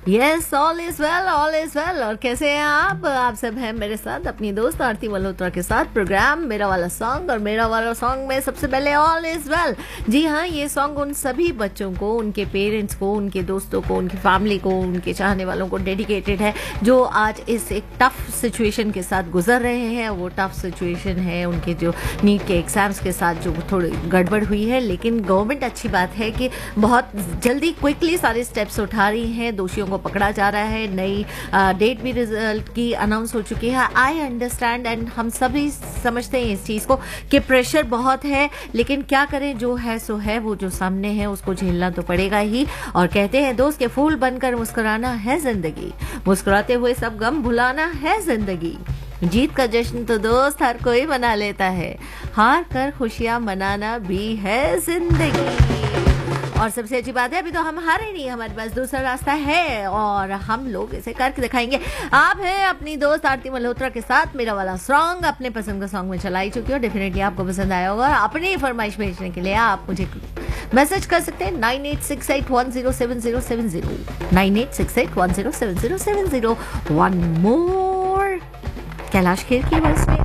Yes, all is well, all is well. और कैसे हैं आप सब हैं मेरे साथ अपनी दोस्त आरती मल्होत्रा के साथ प्रोग्राम मेरा वाला सॉन्ग। और मेरा वाला सॉन्ग में सबसे पहले ऑल इज वेल। जी हाँ, ये सॉन्ग उन सभी बच्चों को, उनके पेरेंट्स को, उनके दोस्तों को, उनकी फैमिली को, उनके चाहने वालों को डेडिकेटेड है जो आज इस एक टफ सिचुएशन के साथ गुजर रहे हैं। वो टफ सिचुएशन है उनके जो नीट के एग्जाम्स के साथ जो थोड़ी गड़बड़ हुई है, लेकिन गवर्नमेंट अच्छी बात है कि बहुत जल्दी क्विकली सारे स्टेप्स उठा रही है। दोषियों को पकड़ा जा रहा है। नई डेट भी रिजल्ट की अनाउंस हो चुकी है। आई अंडरस्टैंड एंड हम सभी समझते हैं इस चीज़ को कि प्रेशर बहुत है, लेकिन क्या करें, जो है सो है, वो जो सामने है उसको झेलना तो पड़ेगा ही। और कहते हैं दोस्त के फूल बनकर मुस्कुराना है जिंदगी, मुस्कुराते हुए सब गम भुलाना है जिंदगी। जीत का जश्न तो दोस्त हर कोई मना लेता है, हार कर खुशियां मनाना भी है जिंदगी। और सबसे अच्छी बात है अभी तो हम हारे नहीं, हमारे पास दूसरा रास्ता है और हम लोग इसे करके दिखाएंगे। आप हैं अपनी दोस्त आरती मल्होत्रा के साथ मेरा वाला सॉन्ग अपने पसंद का सॉन्ग में चलाई चुकी हो। डेफिनेटली आपको पसंद आया होगा। अपनी फरमाइश भेजने के लिए आप मुझे मैसेज कर सकते हैं 9868107070 9868107070। वन मोर कैलाश खेर की आवाज में